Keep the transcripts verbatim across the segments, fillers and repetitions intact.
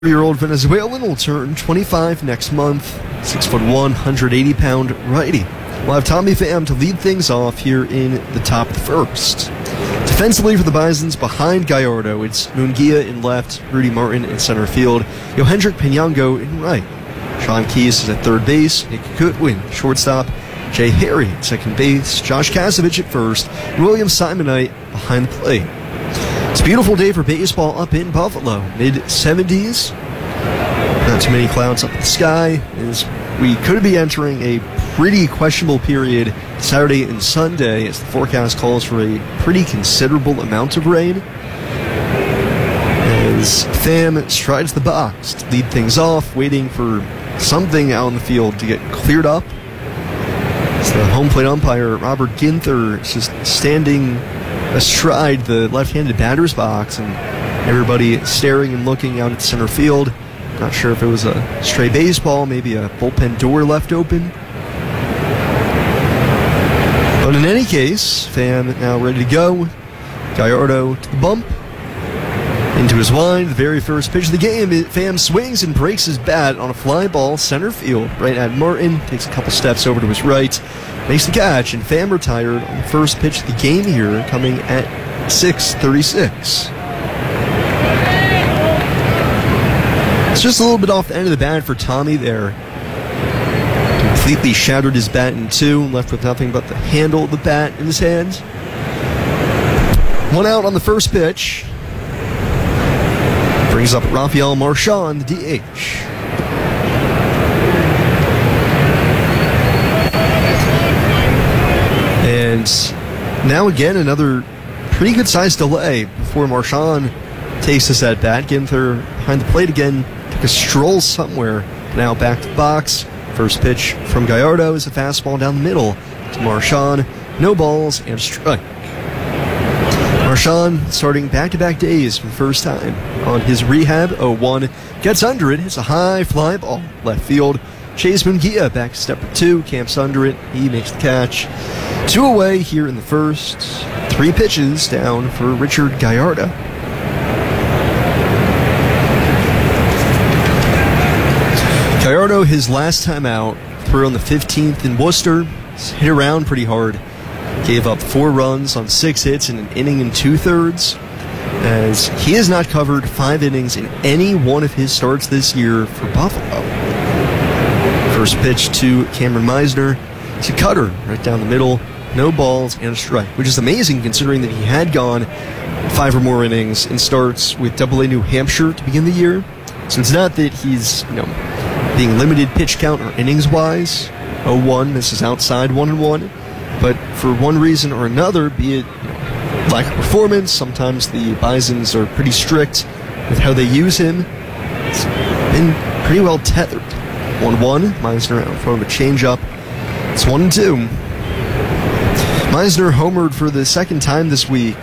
year-old Venezuelan will turn twenty-five next month. six foot one, one hundred eighty pound righty. We'll have Tommy Pham to lead things off here in the top of the first. Defensively for the Bisons, behind Gallardo, it's Munguia in left, Rudy Martin in center field, Yohendrick Pinango in right. Sean Keys is at third base, Nick Goodwin, shortstop, Jay Harry at second base, Josh Kasevich at first, and William Simonite behind the plate. It's a beautiful day for baseball up in Buffalo, mid seventies. Not too many clouds up in the sky, as we could be entering a pretty questionable period Saturday and Sunday, as the forecast calls for a pretty considerable amount of rain. As Pham strides the box to lead things off, waiting for something out in the field to get cleared up. As the home plate umpire, Robert Ginther, is just standing astride the left-handed batter's box, and everybody staring and looking out at center field. Not sure if it was a stray baseball, maybe a bullpen door left open. But in any case, Pham now ready to go. Gallardo to the bump. Into his wind, the very first pitch of the game. Pham swings and breaks his bat on a fly ball center field. Right at Martin, takes a couple steps over to his right, makes the catch, and Pham retired on the first pitch of the game here, coming at six thirty-six. It's just a little bit off the end of the bat for Tommy there. Completely shattered his bat in two, left with nothing but the handle of the bat in his hand. One out on the first pitch. Brings up Rafael Marchand, the D H. And now again, another pretty good-sized delay before Marchand takes this at bat. Ginther behind the plate again, took a stroll somewhere. Now back to the box. First pitch from Gallardo is a fastball down the middle to Marchand. No balls and a strike. Marchand starting back-to-back days for the first time on his rehab. oh one gets under it. It's a high fly ball left field. Chase Munguia back to step two, camps under it. He makes the catch. Two away here in the first. Three pitches down for Richard Gallardo. Gallardo, his last time out, threw on the fifteenth in Worcester. He's hit around pretty hard. Gave up four runs on six hits in an inning and two-thirds, as he has not covered five innings in any one of his starts this year for Buffalo. First pitch to Cameron Meisner. It's a cutter right down the middle. No balls and a strike, which is amazing considering that he had gone five or more innings in starts with Double A New Hampshire to begin the year. So it's not that he's, you know, being limited pitch count or innings-wise. oh one, this is outside one and one. But for one reason or another, be it, you know, lack of performance, sometimes the Bisons are pretty strict with how they use him. It's been pretty well tethered. one one, Meisner out in front of a changeup. It's one and two. Meisner homered for the second time this week.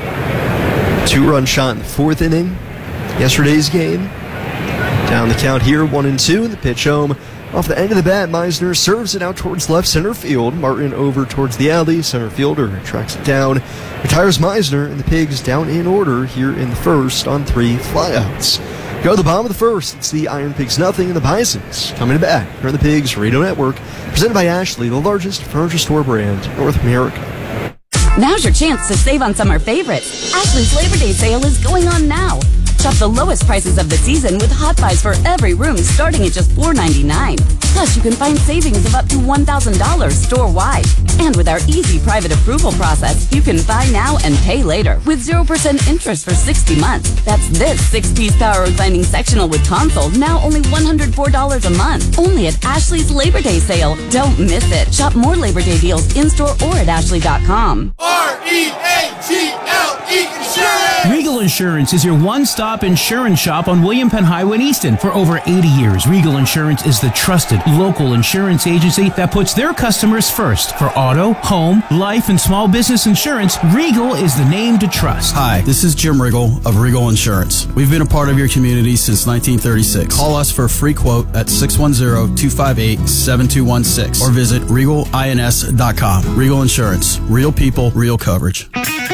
Two-run shot in the fourth inning. Yesterday's game. Down the count here, one and two. The pitch home. Off the end of the bat, Meisner serves it out towards left center field. Martin over towards the alley. Center fielder tracks it down. Retires Meisner, and the Pigs down in order here in the first on three flyouts. Go to the bottom of the first. It's the Iron Pigs nothing, and the Bisons coming back here on the Pigs Radio Network. Presented by Ashley, the largest furniture store brand in North America. Now's your chance to save on summer favorites. Ashley's Labor Day sale is going on now. Shop the lowest prices of the season with hot buys for every room starting at just four ninety-nine. Plus, you can find savings of up to one thousand dollars store-wide. And with our easy private approval process, you can buy now and pay later with zero percent interest for sixty months. That's this six-piece power reclining sectional with console, now only one hundred four dollars a month. Only at Ashley's Labor Day sale. Don't miss it. Shop more Labor Day deals in-store or at ashley dot com. R E A G L E Insurance! Regal Insurance is your one-stop insurance shop on William Penn Highway in Easton. For over eighty years, Regal Insurance is the trusted local insurance agency that puts their customers first. For auto, home, life, and small business insurance, Regal is the name to trust. Hi, this is Jim Riggle of Regal Insurance. We've been a part of your community since nineteen thirty-six. Call us for a free quote at six one zero, two five eight, seven two one six or visit regal ins dot com. Regal Insurance. Real people, real coverage.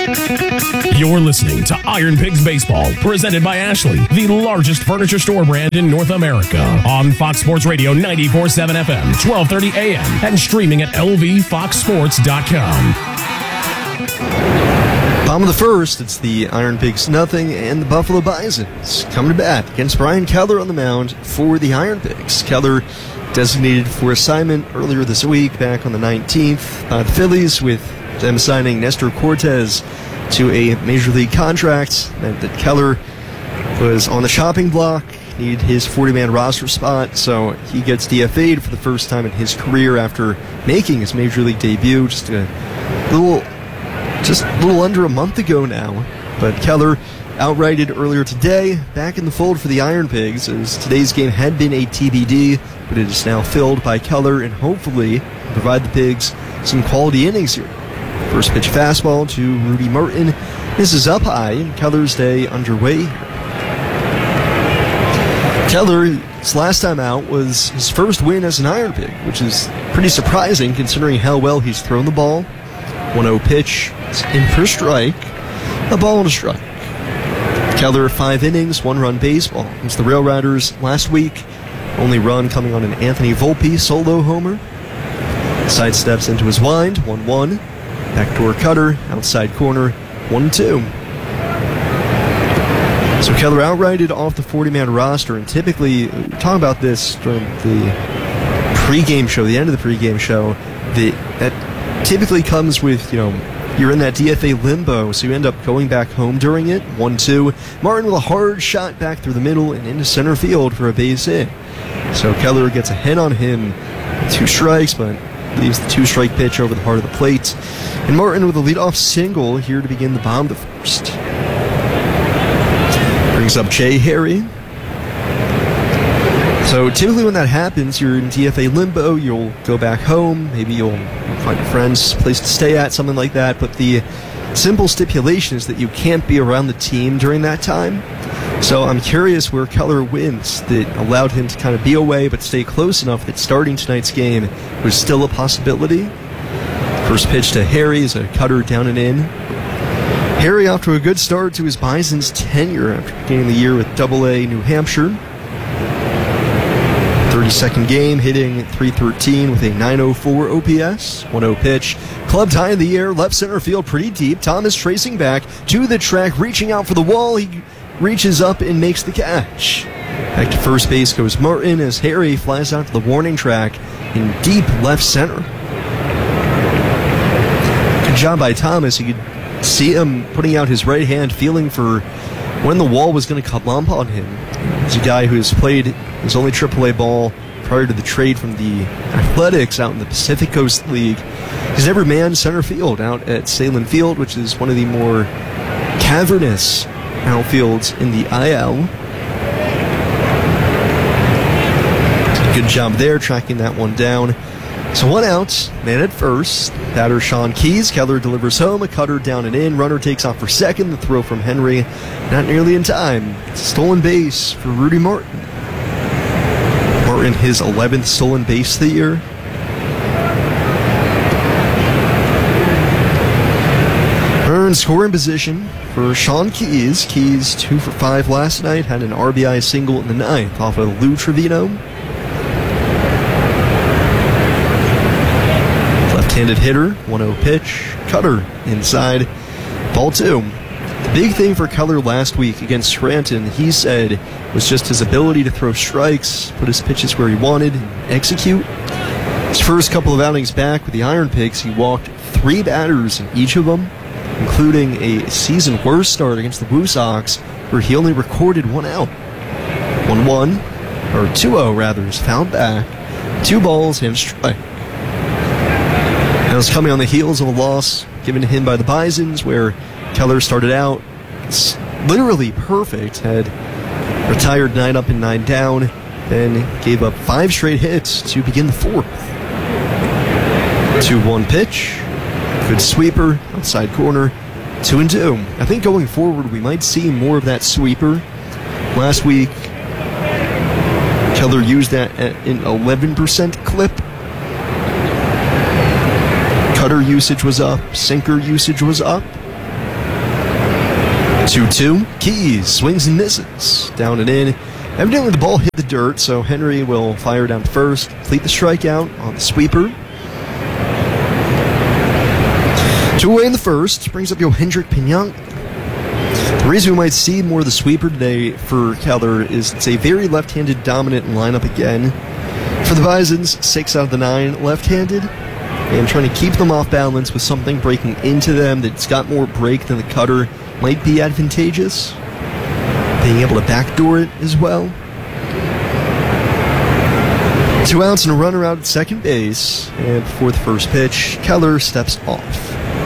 You're listening to Iron Pigs Baseball, presented by Ashley, the largest furniture store brand in North America. On Fox Sports Radio ninety-four point seven F M, twelve thirty A M, and streaming at L V fox sports dot com. Bottom of the first, it's the Iron Pigs nothing and the Buffalo Bisons coming to bat against Brian Keller on the mound for the Iron Pigs. Keller designated for assignment earlier this week, back on the nineteenth, by the Phillies, with them signing Nestor Cortez to a Major League contract. Meant that Keller was on the chopping block, needed his forty-man roster spot, so he gets D F A'd for the first time in his career after making his Major League debut just a little, just a little under a month ago now. But Keller outrighted earlier today, back in the fold for the Iron Pigs, as today's game had been a T B D, but it is now filled by Keller and hopefully provide the Pigs some quality innings here. First pitch fastball to Rudy Martin. This is up high, and Keller's day underway. Keller's last time out was his first win as an Iron Pig, which is pretty surprising considering how well he's thrown the ball. one oh pitch, in for strike, a ball and a strike. Keller, five innings, one-run baseball against the Rail Riders last week. Only run coming on an Anthony Volpe solo homer. Sidesteps into his wind, one one. Backdoor cutter, outside corner, one two. So Keller outrighted off the forty-man roster, and typically, talking about this during the pregame show, the end of the pregame show, the, that typically comes with, you know, you're in that D F A limbo, so you end up going back home during it, one two. Martin with a hard shot back through the middle and into center field for a base hit. So Keller gets a hit on him, two strikes, but leaves the two-strike pitch over the heart of the plate. And Martin with a leadoff single here to begin the bottom of the first. Brings up Jay Harry. So typically when that happens, you're in D F A limbo, you'll go back home, maybe you'll find a friend's place to stay at, something like that, but the simple stipulation is that you can't be around the team during that time. So I'm curious where Keller wins that allowed him to kind of be away but stay close enough that starting tonight's game was still a possibility. First pitch to Harry is a cutter down and in. Harry off to a good start to his Bison's tenure after beginning the year with double A New Hampshire. thirty-second game, hitting three thirteen with a nine oh four O P S. one oh pitch. Clubbed high in the air, left center field pretty deep. Thomas tracing back to the track, reaching out for the wall. He reaches up and makes the catch. Back to first base goes Martin as Harry flies out to the warning track in deep left center. Good job by Thomas. You could see him putting out his right hand, feeling for when the wall was going to come up on him. He's a guy who has played his only triple A ball prior to the trade from the Athletics out in the Pacific Coast League. He's never manned center field out at Salem Field, which is one of the more cavernous outfields in the I L. Good job there, tracking that one down. So one out, man at first. Batter Sean Keys. Keller delivers home, a cutter down and in. Runner takes off for second. The throw from Henry, not nearly in time. It's a stolen base for Rudy Martin. Martin, his eleventh stolen base of the year. Earned scoring position for Sean Keys. Keys two for five last night. Had an R B I single in the ninth off of Lou Trevino. Left-handed hitter, one oh pitch. Cutter inside. Ball two. The big thing for Keller last week against Scranton, he said, was just his ability to throw strikes, put his pitches where he wanted, and execute. His first couple of outings back with the Iron Pigs, he walked three batters in each of them, including a season worst start against the Blue Sox, where he only recorded one out. one one, or two oh rather, is fouled back. Two balls and strike. That was coming on the heels of a loss given to him by the Bisons, where Keller started out literally perfect, had retired nine up and nine down, then gave up five straight hits to begin the fourth. two one pitch. Good sweeper, outside corner, two and two. I think going forward we might see more of that sweeper. Last week, Keller used that at an eleven percent clip. Cutter usage was up, sinker usage was up. two two. Keys swings and misses. Down and in. Evidently the ball hit the dirt, so Henry will fire down first, complete the strikeout on the sweeper. Two away in the first, brings up Yohendrick Pinango. The reason we might see more of the sweeper today for Keller is it's a very left-handed dominant lineup again. For the Bisons, six out of the nine left-handed, and trying to keep them off balance with something breaking into them that's got more break than the cutter might be advantageous. Being able to backdoor it as well. Two outs and a runner out at second base, and before the first pitch, Keller steps off.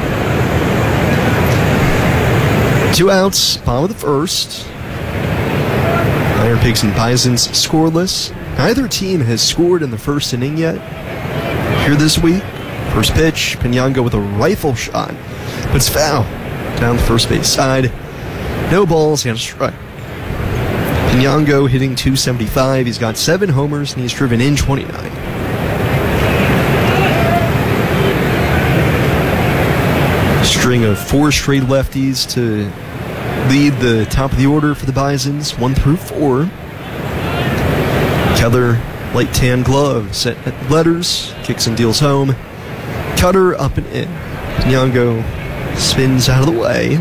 Two outs, bottom of the first. Iron Pigs and Bisons scoreless. Neither team has scored in the first inning yet. Here this week, first pitch, Pinango with a rifle shot, but it's foul down the first base side. No balls and a strike. Pinango hitting two seventy-five. He's got seven homers and he's driven in twenty-nine. String of four straight lefties to lead the top of the order for the Bisons, one through four. Keller, light tan glove, set at letters, kicks and deals home. Cutter up and in. Pinango spins out of the way.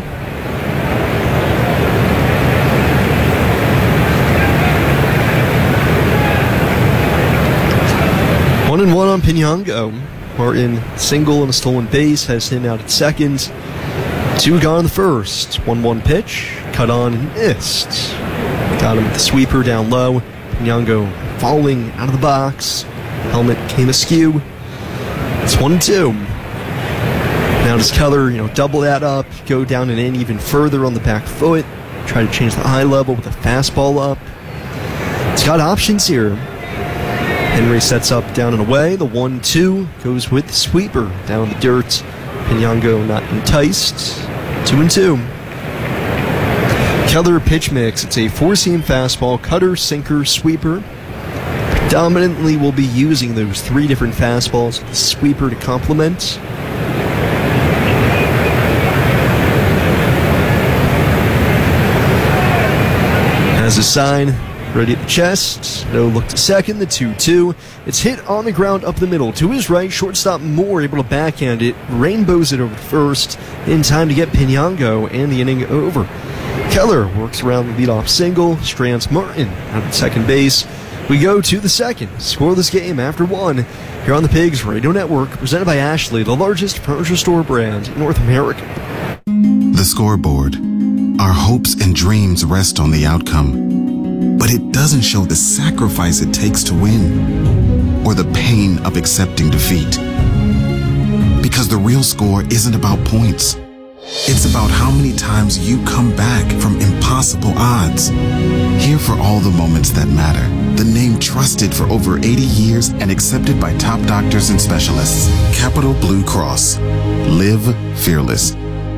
One and one on Pinango. Martin, single and a stolen base, has him out at second. Two gone in the first. one one pitch, cut on and missed. Got him with the sweeper down low. Pinango falling out of the box. Helmet came askew. It's one and two. Now does Keller, you know, double that up, go down and in even further on the back foot, try to change the eye level with a fastball up. It's got options here. Henry sets up down and away. The one two goes with the sweeper down the dirt. Pinango not enticed. Two and two. Keller pitch mix. It's a four-seam fastball, cutter, sinker, sweeper. Predominantly will be using those three different fastballs with the sweeper to complement. As a sign, ready at the chest. No look to second, the two two. It's hit on the ground up the middle. To his right, shortstop Moore able to backhand it. Rainbows it over to first in time to get Pinango and the inning over. Keller works around the leadoff single. Strands Martin out at second base. We go to the second. Scoreless game after one. Here on the Pigs Radio Network, presented by Ashley, the largest furniture store brand in North America. The scoreboard. Our hopes and dreams rest on the outcome. But it doesn't show the sacrifice it takes to win, or the pain of accepting defeat. Because the real score isn't about points. It's about how many times you come back from impossible odds. Here for all the moments that matter. The name trusted for over eighty years and accepted by top doctors and specialists. Capital Blue Cross. Live fearless.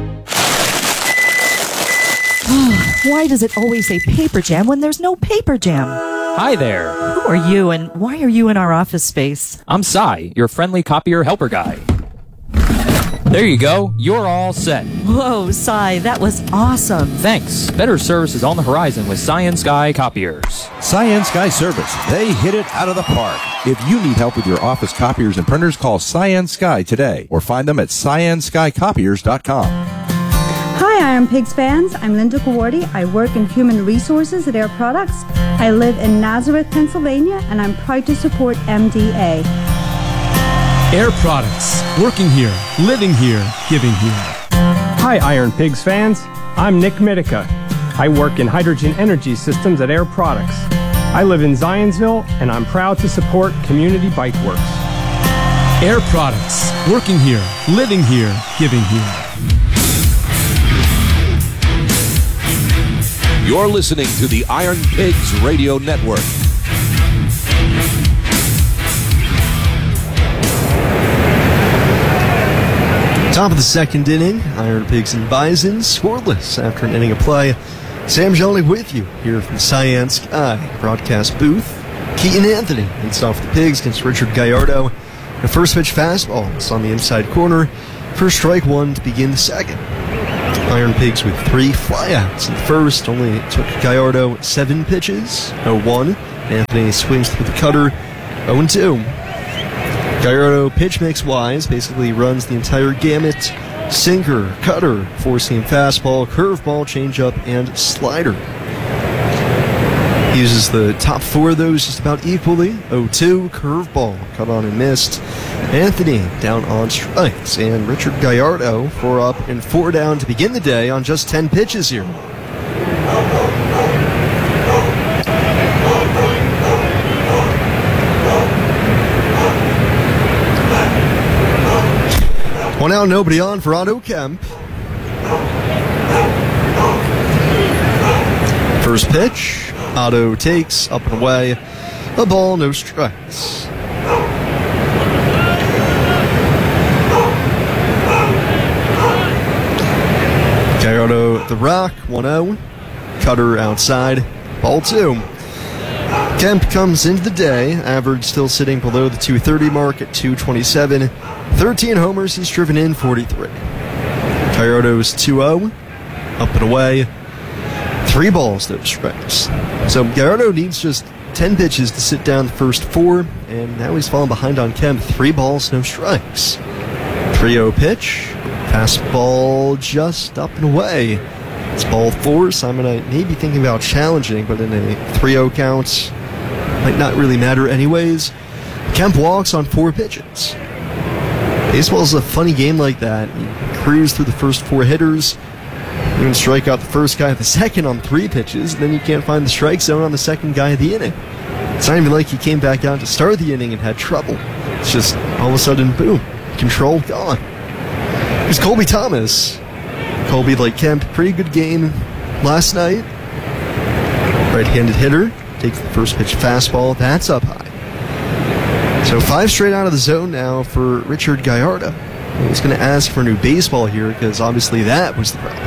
Why does it always say paper jam when there's no paper jam? Hi there. Who are you and why are you in our office space? I'm Cy, your friendly copier helper guy. There you go. You're all set. Whoa, Cy, that was awesome. Thanks. Better service is on the horizon with Science Sky Copiers. Science Sky Service. They hit it out of the park. If you need help with your office copiers and printers, call Science Sky today or find them at science sky copiers dot com. Hi, Iron Pigs fans. I'm Linda Kawardi. I work in human resources at Air Products. I live in Nazareth, Pennsylvania, and I'm proud to support M D A. Air Products. Working here, living here, giving here. Hi, Iron Pigs fans. I'm Nick Mitica. I work in hydrogen energy systems at Air Products. I live in Zionsville, and I'm proud to support Community Bike Works. Air Products. Working here, living here, giving here. You're listening to the Iron Pigs Radio Network. Top of the second inning, Iron Pigs and Bison scoreless after an inning of play. Sam Jolly with you here from Science Sky broadcast booth. Keaton Anthony leads off the Pigs against Richard Gallardo. The first pitch fastball is on the inside corner. First strike one to begin the second. Iron Pigs with three flyouts in the first. Only took Gallardo seven pitches, oh one. Anthony swings through the cutter, oh two. Gallardo pitch mix wise basically runs the entire gamut. Sinker, cutter, four-seam fastball, curveball, changeup, and slider. He uses the top four of those just about equally. oh two, curveball, cut on and missed. Anthony down on strikes, and Richard Gallardo four up and four down to begin the day on just ten pitches here. One out, nobody on for Otto Kemp. First pitch, Otto takes, up and away. A ball, no strikes. Gallardo the rock, one oh. Cutter outside, ball two. Kemp comes into the day, average still sitting below the two thirty mark at two twenty-seven. thirteen homers, he's driven in forty-three. Gallardo's two oh, up and away. Three balls, no strikes. So Gallardo needs just ten pitches to sit down the first four, and now he's fallen behind on Kemp. Three balls, no strikes. three oh pitch, fastball just up and away. It's ball four, Simon I may be thinking about challenging, but in a three oh count, might not really matter anyways. Kemp walks on four pitches. Baseball's a funny game like that. You cruise through the first four hitters, you can strike out the first guy of the second on three pitches, and then you can't find the strike zone on the second guy of the inning. It's not even like he came back out to start the inning and had trouble. It's just all of a sudden, boom, control gone. Here's Colby Thomas. Colby, like Kemp, pretty good game last night. Right-handed hitter, takes the first pitch fastball, that's up high. So five straight out of the zone now for Richard Gallardo. He's going to ask for a new baseball here because obviously that was the problem.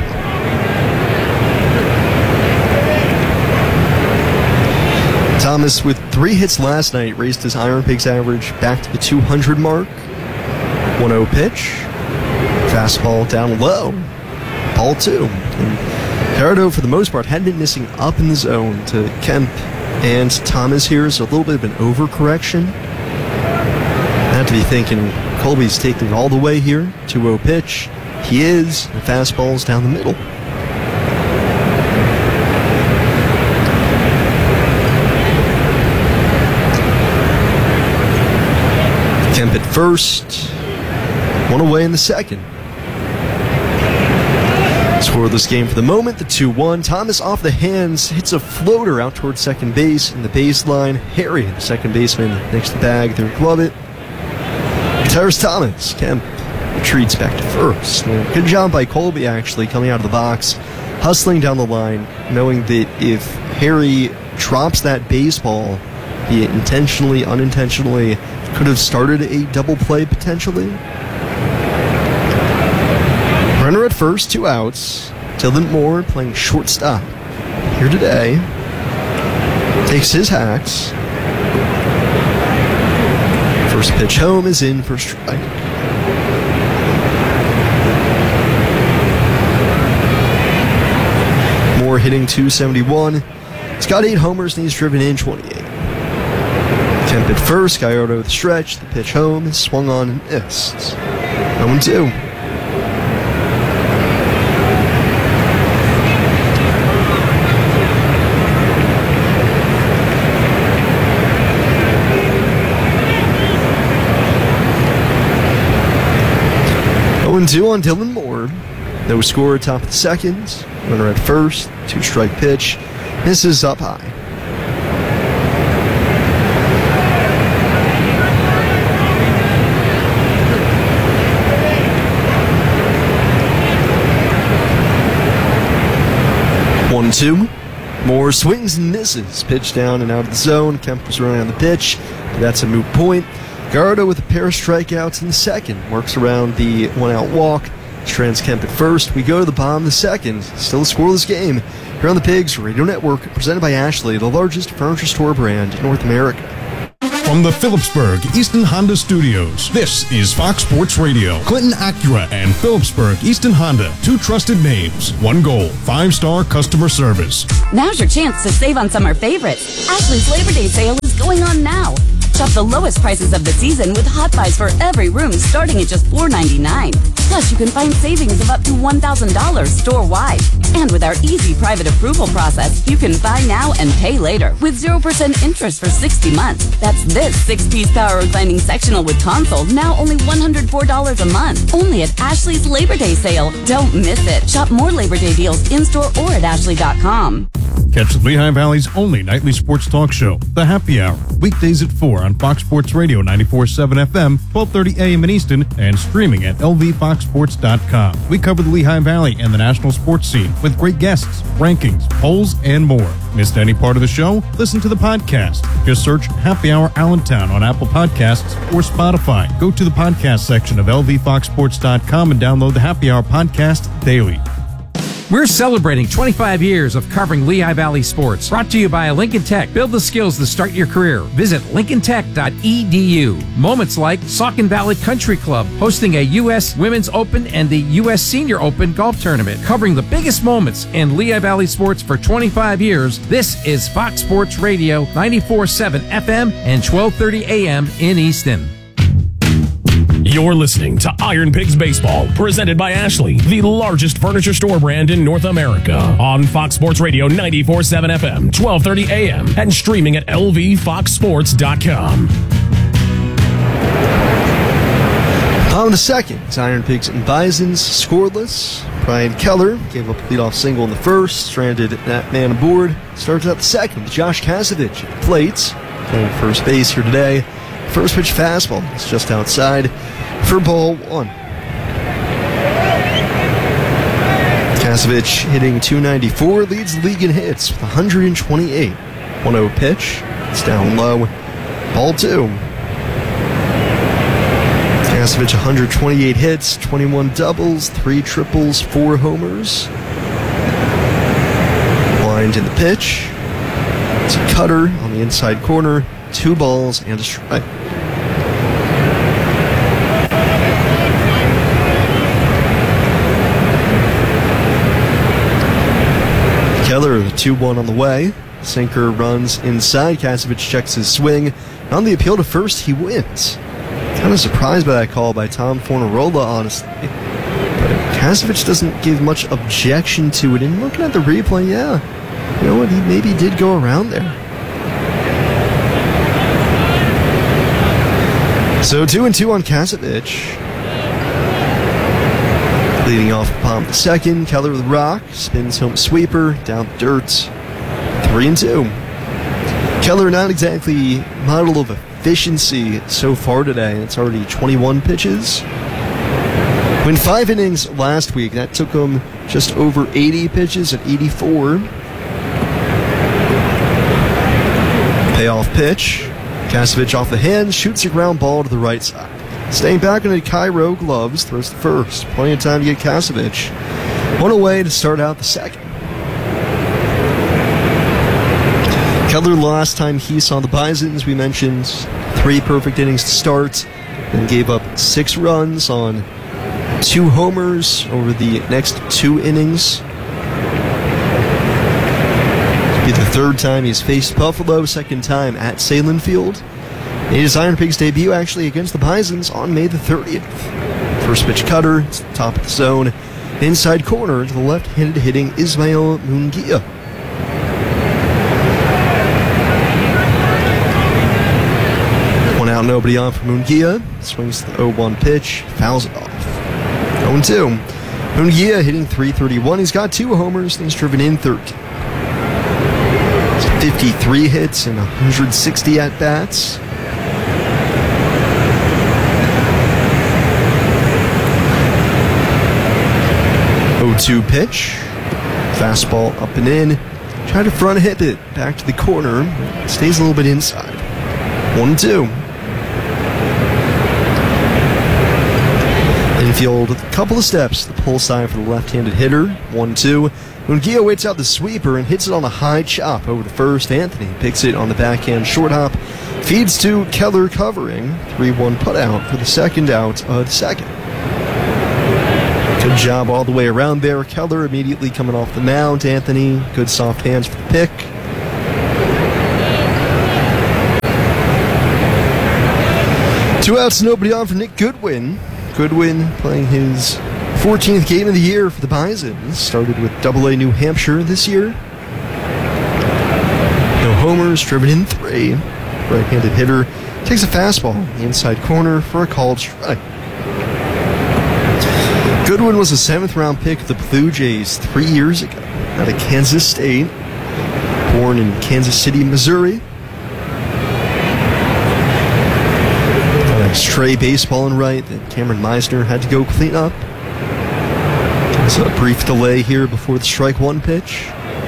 Thomas with three hits last night raised his Iron Pigs average back to the two hundred mark. one oh pitch. Fastball down low. Ball two. And Gallardo, for the most part, had been missing up in the zone to Kemp and Thomas here, so a little bit of an overcorrection. I have to be thinking Colby's taking it all the way here. two oh pitch. He is. The fastball's down the middle. Kemp at first. One away in the second. Scoreless game for the moment, the two one. Thomas off the hands, hits a floater out towards second base in the baseline. Harry, the second baseman, next to the bag, they'll glove it. Retires Thomas. Kemp retreats back to first. Good job by Colby, actually, coming out of the box, hustling down the line, knowing that if Harry drops that baseball, he intentionally, unintentionally, could have started a double play potentially. Runner at first, two outs. Dylan Moore playing shortstop here today. Takes his hacks. First pitch home is in for strike. Moore hitting two seventy-one. He's got eight homers and he's driven in twenty-eight. Kemp at first, Gallardo with the stretch. The pitch home is swung on and missed. oh two. oh two on Dylan Moore. No score, top of the second. Runner at first. Two strike pitch. Misses up high. one two. Moore swings and misses. Pitch down and out of the zone. Kemp was running on the pitch. That's a moot point. Gallardo with a pair of strikeouts in the second. Works around the one-out walk. Strands Kemp at first. We go to the bottom of the second. Still a scoreless game here on the Pigs Radio Network, presented by Ashley, the largest furniture store brand in North America. From the Phillipsburg Easton Honda Studios, this is Fox Sports Radio. Clinton Acura and Phillipsburg Easton Honda, two trusted names, one goal, five-star customer service. Now's your chance to save on summer favorites. Ashley's Labor Day sale is going on now. Shop the lowest prices of the season with Hot Buys for every room starting at just four ninety-nine. Plus, you can find savings of up to one thousand dollars store-wide. And with our easy private approval process, you can buy now and pay later with zero percent interest for sixty months. That's this six-piece power reclining sectional with console, now only one hundred four dollars a month. Only at Ashley's Labor Day sale. Don't miss it. Shop more Labor Day deals in-store or at ashley dot com. Catch the Lehigh Valley's only nightly sports talk show, The Happy Hour, weekdays at four on Fox Sports Radio ninety-four point seven F M, twelve thirty A M in Easton, and streaming at L V fox sports dot com. We cover the Lehigh Valley and the national sports scene with great guests, rankings, polls, and more. Missed any part of the show? Listen to the podcast. Just search Happy Hour Allentown on Apple Podcasts or Spotify. Go to the podcast section of L V fox sports dot com and download the Happy Hour podcast daily. We're celebrating twenty-five years of covering Lehigh Valley sports. Brought to you by Lincoln Tech. Build the skills to start your career. Visit lincoln tech dot e d u. Moments like Saucon Valley Country Club hosting a U S Women's Open and the U S Senior Open golf tournament. Covering the biggest moments in Lehigh Valley sports for twenty-five years. This is Fox Sports Radio ninety-four point seven F M and twelve thirty A M in Easton. You're listening to Iron Pigs Baseball, presented by Ashley, the largest furniture store brand in North America. On Fox Sports Radio ninety-four point seven F M, twelve thirty A M, and streaming at L V fox sports dot com. On the second, it's Iron Pigs and Bisons scoreless. Brian Keller gave up a leadoff single in the first, stranded that man aboard. Starts out the second with Josh Kasevich at the plate, playing first base here today. First pitch fastball, it's just outside for ball one. Kasevich hitting two ninety-four, leads the league in hits with one hundred twenty-eight. one oh pitch, it's down low, ball two. Kasevich one hundred twenty-eight hits, twenty-one doubles, three triples, four homers. Lined in the pitch. It's a cutter on the inside corner, two balls and a strike. Keller, the two one on the way. Sinker runs inside. Kasevich checks his swing. On the appeal to first, he wins. Kind of surprised by that call by Tom Fornarola, honestly. But Kasevich doesn't give much objection to it. And looking at the replay, yeah, you know what, he maybe did go around there. So two and two on Kasevich. Leading off Palm the second, Keller with rock, spins home sweeper, down the dirt, three and two. Keller not exactly model of efficiency so far today. It's already twenty-one pitches. Went five innings last week. That took him just over eighty pitches at eighty-four. Payoff pitch. Kasevich off the hand, shoots a ground ball to the right side. Staying back in the Cairo gloves, throws the first. Plenty of time to get Kasevich. One away to start out the second. Keller, the last time he saw the Bisons, we mentioned three perfect innings to start, and gave up six runs on two homers over the next two innings. It'll be the third time he's faced Buffalo, second time at Salem Field. Made his Iron Pigs debut actually against the Bisons on May the thirtieth. First pitch cutter, it's the top of the zone. Inside corner to the left-handed hitting Ismael Munguia. One out, nobody on for Munguia. Swings the oh one pitch, fouls it off. oh and two. Munguia hitting three thirty-one. He's got two homers and he's driven in thirteen. fifty-three hits and one hundred sixty at-bats. oh two pitch. Fastball up and in. Try to front hit it back to the corner. Stays a little bit inside. one two. Infield, a couple of steps, the pull sign for the left-handed hitter, one two. Munguia waits out the sweeper and hits it on a high chop over the first. Anthony picks it on the backhand short hop, feeds to Keller covering, three one putout for the second out of the second. Good job all the way around there. Keller immediately coming off the mound. Anthony, good soft hands for the pick. Two outs, nobody on for Nick Goodwin. Goodwin playing his fourteenth game of the year for the Bisons. Started with double A New Hampshire this year. No homers, driven in three. Right-handed hitter takes a fastball in the inside corner for a called strike. Goodwin was a seventh round pick of the Blue Jays three years ago out of Kansas State. Born in Kansas City, Missouri. Got a stray baseball in right that Cameron Meisner had to go clean up. There's a brief delay here before the strike one pitch.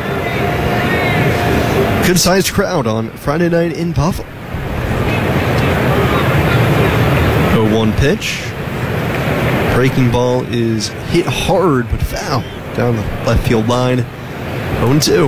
Good sized crowd on Friday night in Buffalo. oh one pitch. Breaking ball is hit hard but foul down the left field line. oh two.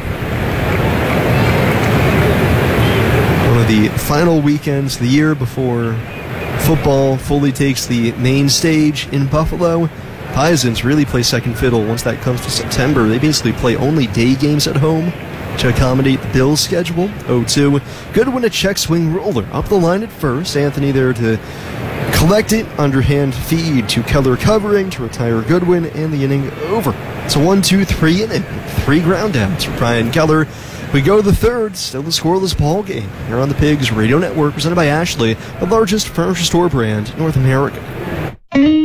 One of the final weekends of the year before football fully takes the main stage in Buffalo. Bisons really play second fiddle once that comes to September. They basically play only day games at home to accommodate the Bills' schedule. oh two. Goodwin a check swing roller up the line at first. Anthony there to collect it. Underhand feed to Keller covering to retire Goodwin, and the inning over. It's a one two three inning. Three ground outs for Brian Keller. We go to the third, still a scoreless ball game here on the Pigs Radio Network, presented by Ashley, the largest furniture store brand in North America.